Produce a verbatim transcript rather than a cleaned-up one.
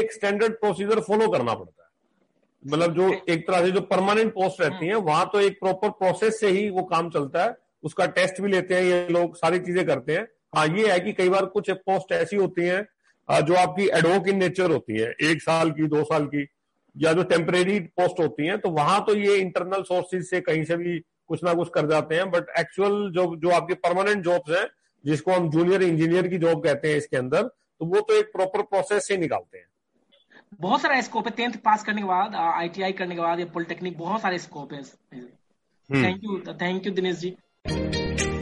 एक standard procedure follow करना पड़ता है। मतलब जो एक तरह से जो परमानेंट पोस्ट रहती है वहां तो एक प्रॉपर प्रोसेस से ही वो काम चलता है, उसका टेस्ट भी लेते हैं ये लोग, सारी चीजें करते हैं। हाँ ये है कि कई बार कुछ पोस्ट ऐसी होती हैं जो आपकी एडहोक इन नेचर होती है, एक साल की, दो साल की, या जो टेम्परेरी पोस्ट होती है, तो वहां तो ये इंटरनल सोर्सेज से कहीं से भी कुछ ना कुछ कर जाते हैं। बट एक्चुअल जो जो आपकी परमानेंट जॉब्स हैं, जिसको हम जूनियर इंजीनियर की जॉब कहते हैं इसके अंदर, तो वो तो एक प्रॉपर प्रोसेस से निकालते हैं। बहुत सारा स्कोप है, टेंथ पास करने के बाद, आईटीआई करने के बाद या पॉलिटेक्निक, बहुत सारे स्कोप है। Thank you, thank you Dinesh ji.